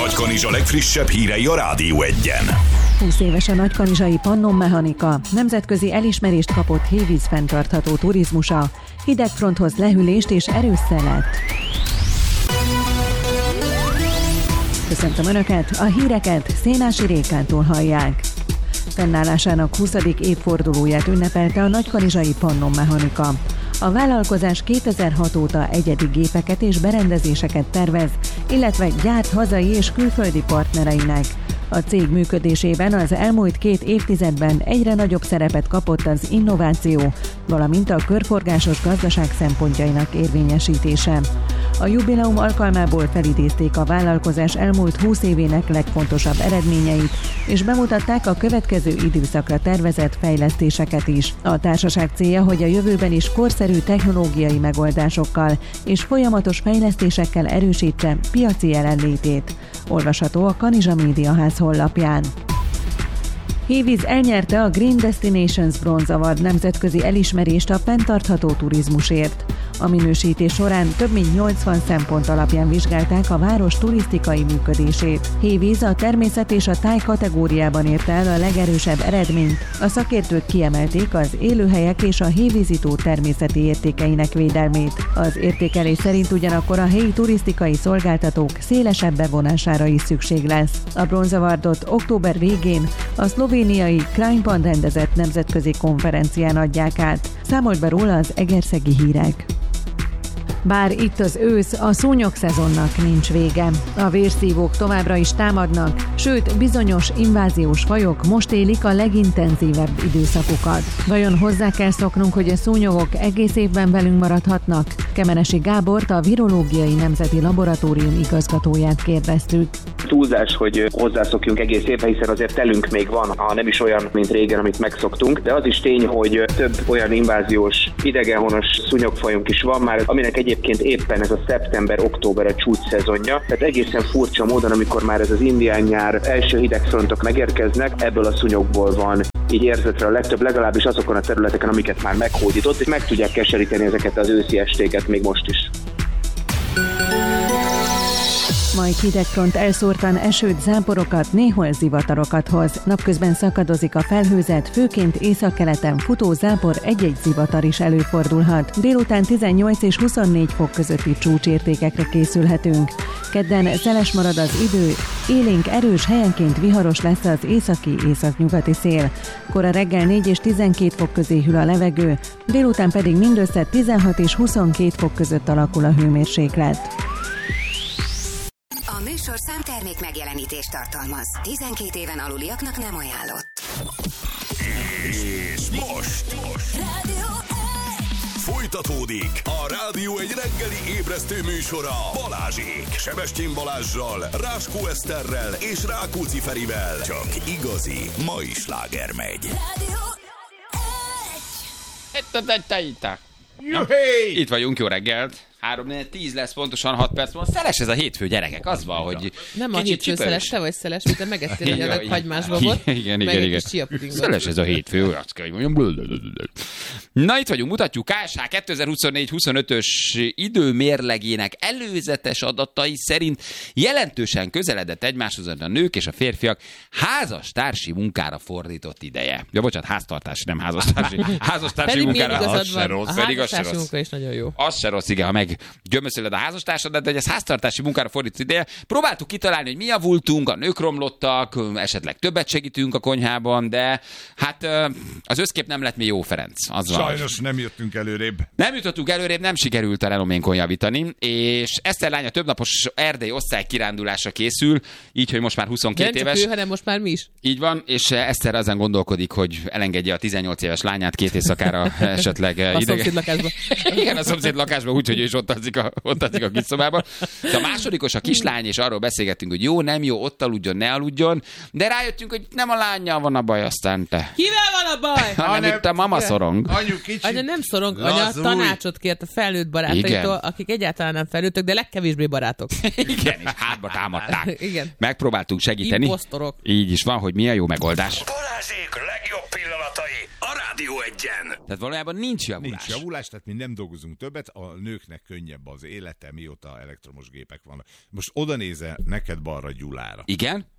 Nagykanizsa legfrissebb hírei a Rádió Egyen. 20 éves a nagykanizsai Pannonmechanika, nemzetközi elismerést kapott hévíz fenntartható turizmusa, hidegfronthoz lehűlést és erős szelet. Köszöntöm Önöket, a híreket Szénási Rékántól hallják. Fennállásának 20. évfordulóját ünnepelte a nagykanizsai Pannonmechanika. A vállalkozás 2006 óta egyedi gépeket és berendezéseket tervez, illetve gyárt hazai és külföldi partnereinek. A cég működésében az elmúlt 2 évtizedben egyre nagyobb szerepet kapott az innováció, valamint a körforgásos gazdaság szempontjainak érvényesítése. A jubileum alkalmából felidézték a vállalkozás elmúlt 20 évének legfontosabb eredményeit, és bemutatták a következő időszakra tervezett fejlesztéseket is. A társaság célja, hogy a jövőben is korszerű technológiai megoldásokkal és folyamatos fejlesztésekkel erősítse piaci jelenlétét. Olvasható a Kanizsa Médiaház honlapján. Hévíz elnyerte a Green Destinations Bronze Award nemzetközi elismerést a fenntartható turizmusért. A minősítés során több mint 80 szempont alapján vizsgálták a város turisztikai működését. Hévíz a természet és a táj kategóriában érte el a legerősebb eredményt. A szakértők kiemelték az élőhelyek és a hévízitó természeti értékeinek védelmét. Az értékelés szerint ugyanakkor a helyi turisztikai szolgáltatók szélesebb bevonására is szükség lesz. A Bronze Awardot október végén a szlovéniai Krajinban rendezett nemzetközi konferencián adják át. Számolt be róla az Egerszegi Hírek. Bár itt az ősz, a szúnyog szezonnak nincs vége. A vérszívók továbbra is támadnak, sőt, bizonyos inváziós fajok most élik a legintenzívebb időszakukat. Vajon hozzá kell szoknunk, hogy a szúnyogok egész évben velünk maradhatnak? Kemenesi Gábort, a Virológiai Nemzeti Laboratórium igazgatóját kérdeztük. Túlzás, hogy hozzászokjunk egész évben, hiszen azért telünk még van, ha nem is olyan, mint régen, amit megszoktunk, de az is tény, hogy több olyan inváziós idegenhonos szúnyogfajunk is van már, aminek egyébként éppen ez a szeptember-október a csúcs szezonja. Tehát egészen furcsa módon, amikor már ez az indián nyár első hidegfrontok megérkeznek, ebből a szúnyogból van így érzetre a legtöbb, legalábbis azokon a területeken, amiket már meghódított, és meg tudják keseríteni ezeket az őszi estéket még most is. Majd hidegfront elszórtan esőt, záporokat, néhol zivatarokat hoz. Napközben szakadozik a felhőzet, főként északkeleten futó zápor, egy-egy zivatar is előfordulhat. Délután 18 és 24 fok közötti csúcsértékekre készülhetünk. Kedden szeles marad az idő, élénk erős, helyenként viharos lesz az északi-északnyugati szél. Kora reggel 4 és 12 fok közé hűl a levegő, délután pedig mindössze 16 és 22 fok között alakul a hőmérséklet. A műsorszám termék megjelenítést tartalmaz. 12 éven aluliaknak nem ajánlott. És most Rádió folytatódik a Rádió egy reggeli ébresztő műsora Balázsék. Sebestyén Balázssal, Ráskó Eszterrel és Rákóczi Ferivel. Csak igazi mai sláger megy. Rádió Itt vagyunk, jó reggelt. 3-10 lesz pontosan 6 perc múlva. Szeles ez a hétfő, gyerekek, az van, hogy nem a hétfő szeles, te vagy szeles, mint te megettél egy adag hagymásbabot, igen, meg egy kis csiapudingot. Szeles ez a hétfő, azt kell, hogy mondjam. Na, itt vagyunk, mutatjuk KSH 2024-25-ös időmérlegének előzetes adatai szerint jelentősen közeledett egymáshoz a nők és a férfiak házastársi munkára fordított ideje. Ja, bocsánat, háztartási, nem házastársi. Házastársi munkára. Az se rossz. A házastársi munka is nagyon jó. Az se rossz, igen, ha meggyömöszölöd a házastársadat, de ez háztartási munkára fordított ideje. Próbáltuk kitalálni, hogy mi javultunk, a nők romlottak, esetleg többet segítünk a konyhában, de hát az összkép nem lett mi jó, Ferenc. Az sajnos nem jöttünk előrébb. Nem jutottunk előrébb, nem sikerült a renoménkon javítani, és Eszter lánya többnapos erdei osztálykirándulásra készül, így, hogy most már 22 éves. Nem csak ő, hanem most már mi is. Így van, és Eszter azon gondolkodik, hogy elengedje a 18 éves lányát 2 éjszakára esetleg a szomszéd lakásba. Igen, a szomszéd lakásba, úgyhogy ő is ott alszik a kis szobában. De a másodikos a kislány, és arról beszélgettünk, hogy jó, nem jó, ott aludjon, ne aludjon, de rájöttünk, hogy nem a lányjal van a baj, aztán te. Kivel van a baj? Hanem itt a mama szorong. Anyu kicsi. Anya nem szorong, anya tanácsot kért a felnőtt barátaitól, akik egyáltalán nem felnőttek, de legkevésbé barátok. Igen, és hátba támadták. Igen. Megpróbáltunk segíteni. Imposztorok. Így is van, hogy mi a jó megoldás. Balázsék legjobb pillanatai a Rádió Rádió Egyen. Tehát valójában nincs javulás. Nincs javulás, tehát mi nem dolgozunk többet, a nőknek könnyebb az élete, mióta elektromos gépek vannak. Most oda nézel neked balra Gyulára. Igen?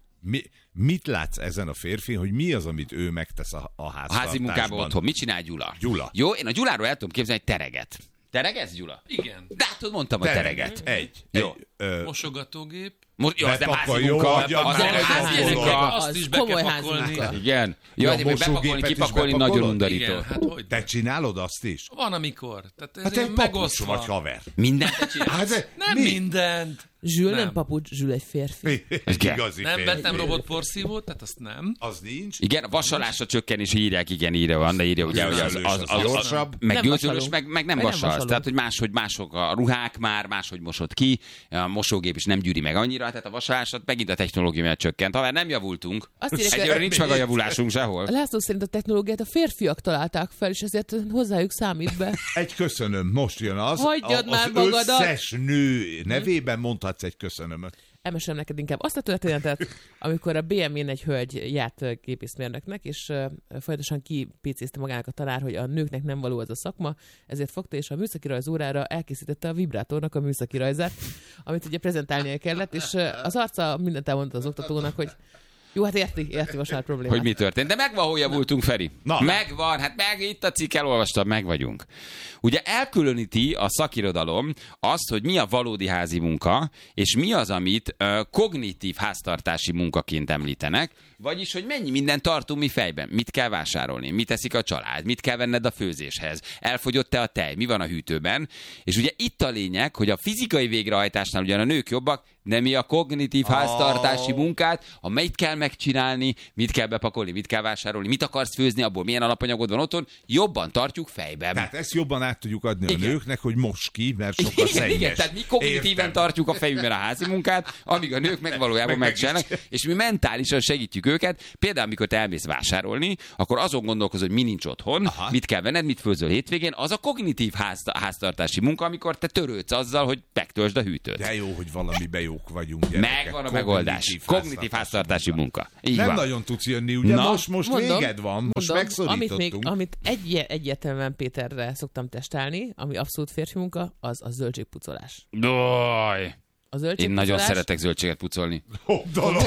Mit látsz ezen a férfin, hogy mi az, amit ő megtesz a háztartásban? A házi munkában otthon. Mit csinál Gyula? Gyula. Jó, én a Gyuláról el tudom képzelni, hogy tereget. Teregetsz, Gyula? Igen. De hát mondtam, hogy tereget. Jó. Mosogatógép. Jó, az nem házi Jó, munka. hagyjad Az már, nem házi hagyjad munka. már. Azt is be komoly kell házi pakolni. munka. Igen. Jó, Ja, de még bepakolni, mosógépet is kipakolni bepakolod? nagyon undorító. Igen, hát hogy? Te csinálod azt is? Van amikor. Tehát ez Hát te ilyen egy papucs megosztva. vagy haver. Mindent te csinálsz? Hát de Nem mindent. Zsül nem Nem. papucs, Zsül egy férfi. egy Igen. igazi Nem férfi. vettem robotporszívót, tehát azt nem. Az nincs. Igen, a vasalásra csökkenés írják, igen, írja van, de írja, ugye, hogy Az gyorsabb. meg Nem gyógyszeres, vasalunk. meg nem Meg nem vasalsz. vasalunk. Tehát, hogy mások a ruhák már, máshogy mosod ki, a mosógép is nem gyűri meg annyira, tehát a vasalásat megint a technológia miatt csökkent. Ha már nem javultunk, Azt írják, egyőre nincs meg a javulásunk sehol. László szerint a technológiát a férfiak találták fel, és ezért hozzájuk számít be. Egy köszönöm, most jön az. Hagyjad már az magadat. összes nő nevében mondhatsz egy köszönömöt. Elmesem neked inkább azt a történetet, amikor a BM-én egy hölgy járt gépészmérnöknek, és folyamatosan kipécézte magának a tanár, hogy a nőknek nem való az a szakma, ezért fogta, és a műszaki rajz órára elkészítette a vibrátornak a műszaki rajzát, amit ugye prezentálnia kellett, és az arca mindent elmondta az oktatónak, hogy jó, hát érti most már problémát. Hogy mi történt. De megvan, hol javultunk, Feri. Na. Megvan, hát itt a cikk, elolvastam, meg vagyunk. Ugye elkülöníti a szakirodalom azt, hogy mi a valódi házi munka, és mi az, amit kognitív háztartási munkaként említenek, vagyis, hogy mennyi mindent tartunk mi fejben. Mit kell vásárolni, mit teszik a család, mit kell venned a főzéshez, elfogyott-e a tej, mi van a hűtőben. És ugye itt a lényeg, hogy a fizikai végrehajtásnál ugyan a nők jobbak, de mi a kognitív háztartási munkát, mit kell megcsinálni, mit kell bepakolni, mit kell vásárolni, mit akarsz főzni, abból milyen alapanyagod van otthon, jobban tartjuk fejben. Tehát ezt jobban át tudjuk adni a nőknek, hogy most ki, mert sokkal szennyes. Igen, tehát mi kognitíven Értem. tartjuk a fejünkben a házi munkát, amíg a nők meg valójában megcsinálnak, és mi mentálisan segítjük őket. Például, amikor te elmész vásárolni, akkor azon gondolkozol, hogy mi nincs otthon, Aha. mit kell venned, mit főzöl hétvégén, az a kognitív háztartási munka, amikor te törődsz azzal, hogy megtöltsd a hűtőt. De jó, hogy valamiben jók vagyunk. Gyerekek. Megvan a megoldás. Kognitív háztartási munka. Így Nem van. nagyon tudsz jönni, ugye? Na. Most véged van, most megszorítottunk. Amit egyértelműen Péterre szoktam testálni, ami abszolút férfi munka, az a zöldségpucolás. Doj. A Én zöldségpucolás... nagyon szeretek zöldséget pucolni. Dolog.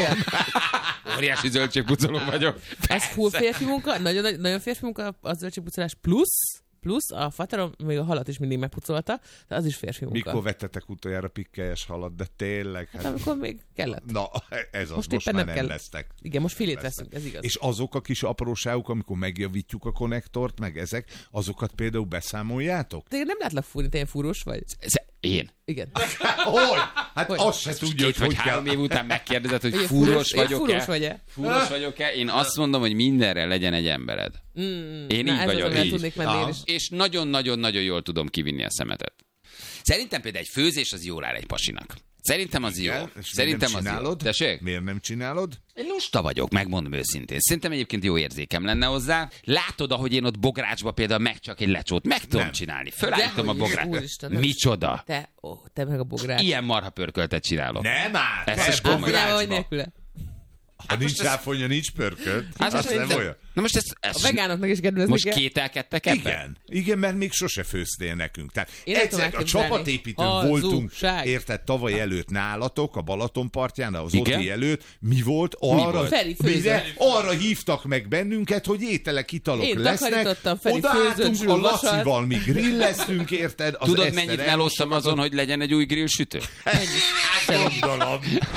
Óriási zöldségpucoló vagyok. Ez full férfi munka, nagyon férfi munka a zöldségpucolás, plusz a faterom még a halat is mindig megpucolta, de az is férfi munka. Mikor vettetek utoljára pikkelyes halat, de tényleg? Hát amikor még kellett. Na, ez az, Most most éppen már nem nem kell. lesztek. Igen, most filét veszünk, ez igaz. És azok a kis apróságok, amikor megjavítjuk a konnektort, meg ezek, azokat például beszámoljátok? De én nem látlak fúrni, te ilyen fúrós vagy? Én. Igen. Hogy? Hát Hogy? azt se tudja, hogy Két vagy hogy kell. 3 év után megkérdezed, hogy Ugye fúros fúros vagyok-e? vagy-e? Fúros vagyok-e? Én azt mondom, hogy mindenre legyen egy embered. Én így ez az, vagyok. amivel Így. tudnék menni én is. És nagyon-nagyon-nagyon jól tudom kivinni a szemetet. Szerintem például egy főzés az jól áll egy pasinak. Szerintem az jó. Igen, és Szerintem miért az nem jó. csinálod? Tessék? Miért nem csinálod? Én lusta vagyok, megmondom őszintén. Szerintem egyébként jó érzékem lenne hozzá. Látod, ahogy én ott bográcsba például meg csak egy lecsót meg tudom Nem. csinálni. Fölállítom a Dehogy is, bográcsba. úristen, nem. Micsoda? Te meg a bogrács. Ilyen marha pörköltet csinálok. Nem áll! Ez is Te komoly. Csinálva, vagy bográcsba. nélküle. Ha nincs ráfonya, nincs pörkölt. Hát Az nem olyan. Na most A ez vegánoknak is kedvezni most kell. kételkedtek ebben? Igen, igen, mert még sose főztél nekünk. Tehát Én nem egyszer tudom a elképzelni. csapatépítőn Hazugság. voltunk, érted, tavaly előtt nálatok, a Balaton partján, az Igen? Oti előtt. Mi volt? Arra, volt? Feri főzött. mire? Arra hívtak meg bennünket, hogy ételek, italok Én lesznek. takarítottam, Feri Odaálltunk főzött, a Zsül vasalt. Lacival, mi grilleztünk, érted? Az Tudod, Eszter mennyit melóztam azon, hogy legyen egy új grillsütő? Gondolom.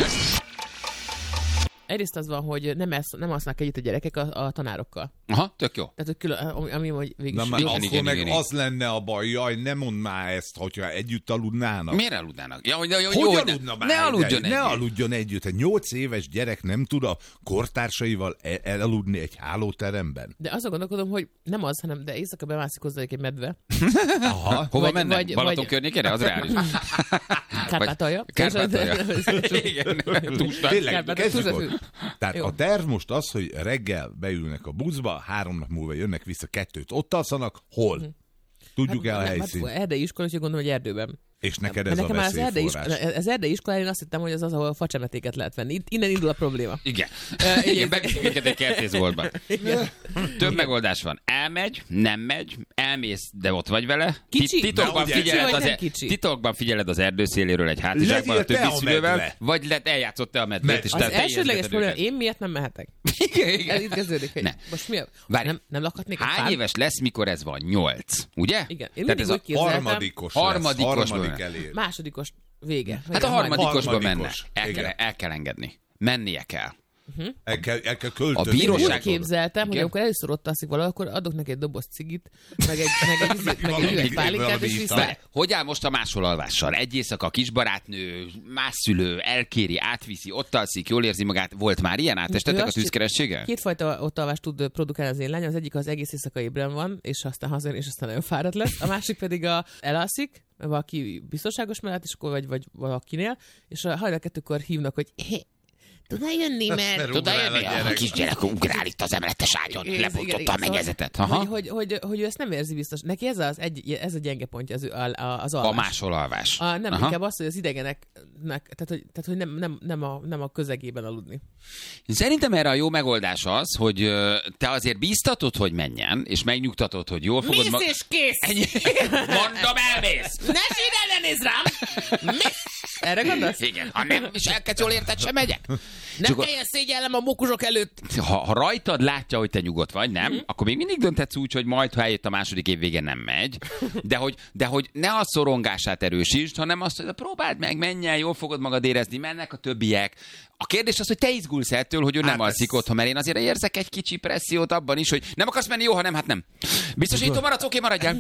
Egyrészt az van, hogy nem alsznak együtt a gyerekek a tanárokkal. Aha, tök jó. Tehát, hogy külön, ami hogy végig Na is már jó. akkor igen, meg igen. az lenne a baj, jaj, ne mondd már ezt, hogyha együtt aludnának. Miért aludnának? Ja, hogy jó, Hogy hogy aludna már? ne aludjon Ne együtt. aludjon együtt. Egy 8 éves gyerek nem tud a kortársaival elaludni egy hálóteremben. De azon gondolkodom, hogy nem az, hanem de éjszaka bemászik hozzájuk egy medve. Aha, hova Vagy- mennek? vagy- Balaton vagy- környékére? Az reális. Kárpátalja. Kárpátalja. Igen. Túlsnak. Tényleg, Kárpát- kezdjük túlzás- ott. Tehát Jó. a terv most az, hogy reggel beülnek a buszba, 3 nap múlva jönnek vissza, 2 ott alszanak. Hol? Tudjuk el a helyszínt. Hát erdei iskola, úgyhogy gondolom, hogy erdőben. És neked Mert ez a nekem már veszélyforrás. az erdei iskolán én azt hittem, hogy az, ahol facsemetéket lehet venni. Innen indul a probléma. Igen. Igen, megkívánket egy kertészboltban. Több megoldás van. Elmegy, nem megy, elmész, de ott vagy vele. Kicsi? Titokban Kicsi figyeled, vagy nem kicsi? titokban figyeled az erdőszéléről egy hátizsákban a Legyél te többi a szülővel, medve. vagy eljátszott te a medvét. és Az te elsődleges érzed probléma, őket. én miért nem mehetek? Igen. Ez itt kezdődik, hogy Ne. most mi a... Várj. Nem lakhatnék egy Hány fán? éves lesz, mikor ez van? 8, ugye? Igen. Én Tehát mindig ez a úgy képzeltem, Harmadikos Harmadikos harmadik benne. elér. másodikos vége. Hát a harmadikosba menne. Harmadikos. Igen. El kell engedni. Mennie kell. El kell A költözni. Én bíróság- úgy képzeltem, hogy Igen. amikor először ott alszik valahol, akkor adok neki egy doboz cigit, meg egy üveg pálinkát, és vissza. Várj, hogy áll most a máshol alvással? Egy éjszaka a kisbarátnő, más szülő, elkéri, átviszi, ott alszik, jól érzi magát. Volt már ilyen? Átestetek Ő a azt tűzkerességgel? Kétfajta ottalvást tud produkálni az én lányom. Az egyik az egész éjszaka ébren van, és aztán hazajön, és aztán nagyon fáradt lesz. A másik pedig elalszik, valaki biztonságos mellett, és akkor vagy valakinél, és a hajnal 2-kor hívnak, hogy tudnál jönni, mert... Tudod, a kisgyerek ugrál itt az emeletes ágyon, Igen, lebontotta igen, a mennyezetet. Aha. Hogy ő ezt nem érzi biztos. Neki ez a gyenge pontja az A alvás. máshol alvás. Nem, Aha. inkább az, hogy az idegeneknek, tehát hogy nem a közegében aludni. Szerintem erre a jó megoldás az, hogy te azért bíztatod, hogy menjen, és megnyugtatod, hogy jól fogod Mész és kész! Ennyi. Mondom, elmész! Ne ide, ne nézz rám! Mész! Erre gondolsz? Igen, ha nem viselkedsz jól érted, sem megyek. Nem Csak kelljen szégyellem a mókusok előtt! ha rajtad látja, hogy te nyugodt vagy, nem, akkor még mindig dönthetsz úgy, hogy majd, ha eljött a második év vége, nem megy. De hogy ne a szorongását erősítsd, hanem azt, hogy próbáld meg, menj el, jól fogod magad érezni, mennek a többiek. A kérdés az, hogy te izgulsz ettől, hogy ő nem alszik otthon, mert én azért érzek egy kicsi pressziót abban is, hogy nem akarsz menni, jó, ha nem, hát nem. Biztosító maradsz, oké, maradjál.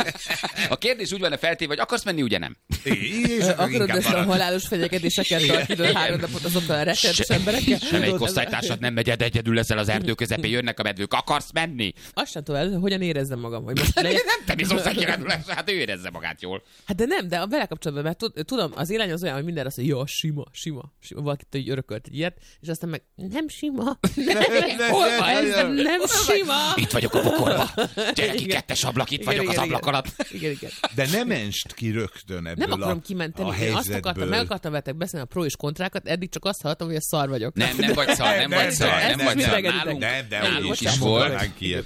A kérdés úgy van feltéve, hogy akarsz menni, ugye nem. Akarod ezt a halálos fenyegetéseket tartani 3 napot azokkal a rettenetes emberekkel? Semmelyik osztálytársad nem megy egyedül ezzel az erdő közepén, jönnek a medvők, akarsz menni? Azt sem tudom, el, hogyan érezzem magam. Hogy most Nem te bizonyos hát ő érezze magát jól. Hát de nem, de a vele kapcsolatban, mert tudom, az élány az olyan, hogy mindenre azt mondja, jó, sima. Valakit így örökölt egy ilyet, és aztán meg nem sima. Hol van ez? Nem sima. Itt vagyok a bokorba. Gyere ki, Igen. 2-es ablak, itt vagyok Igen, az igen, ablak alatt. Igen. De nem menst ki rögtön ebből Nem akarom kimenteni. a Én azt helyzetből. akartam, meg akartam veletek beszélni a pro és kontrákat, eddig csak azt hallottam, hogy a szar vagyok. Nem vagy szar, nem vagy szar, nem ezt vagy is szar. megengeditek. Nálunk De Nálunk úgy is is volt. mondanánk ilyet.